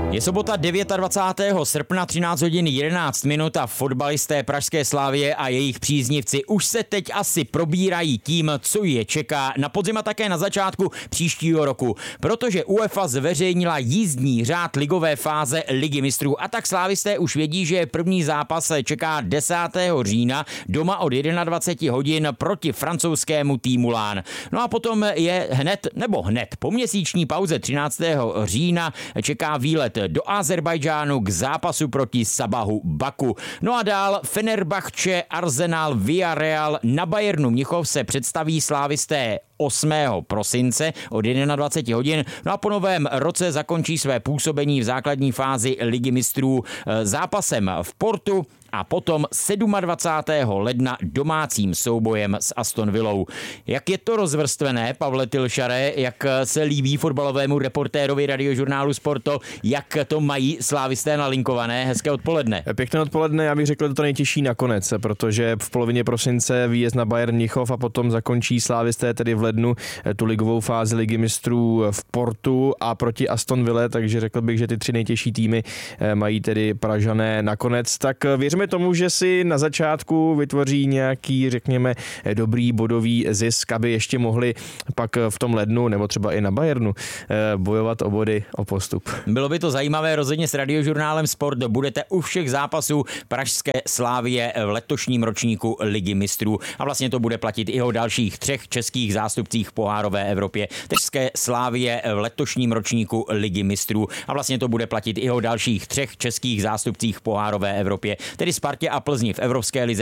Je sobota 29. srpna 13 hodin 11 minut a fotbalisté pražské Slavie a jejich příznivci už se teď asi probírají tím, co je čeká na podzim a také na začátku příštího roku, protože UEFA zveřejnila jízdní řád ligové fáze Ligy mistrů a tak slávisté už vědí, že první zápas čeká 10. října doma od 21 hodin proti francouzskému týmu Lán. No a potom je hned po měsíční pauze 13. října čeká výlet do Azerbajdžánu k zápasu proti Sabahu Baku. No a dál Fenerbahce, Arsenal, Villarreal, na Bayernu Mnichov se představí slávisté 8. prosince od 21 hodin. No a po novém roce zakončí své působení v základní fázi Ligy mistrů zápasem v Portu a potom 27. ledna domácím soubojem s Aston Villou. Jak je to rozvrstvené, Pavle Tylšare, jak se líbí fotbalovému reportérovi Radiožurnálu Sporto, jak to mají slávisté nalinkované? Hezké odpoledne. Pěkné odpoledne, já bych řekl to nejtěžší nakonec, protože v polovině prosince výjezd na Bayern Mnichov a potom zakončí slávisté tedy v lednu tu ligovou fázi Ligy mistrů v Portu a proti Aston Ville, takže řekl bych, že ty tři nejtěžší týmy mají tedy Pražané nakonec. Tak věříme tomu, že si na začátku vytvoří nějaký, řekněme, dobrý bodový zisk, aby ještě mohli pak v tom lednu nebo třeba i na Bayernu bojovat o body, o postup. Bylo by to zajímavé, rozhodně s Radiožurnálem Sport budete u všech zápasů pražské Slavie v letošním ročníku Ligy mistrů a vlastně to bude platit i o dalších 3 českých zástupcích v pohárové Evropě. České Slavie v letošním ročníku Ligy mistrů a vlastně to bude platit i o dalších 3 českých zástupcích v pohárové Evropě, tedy Spartě a Plzni v Evropské lize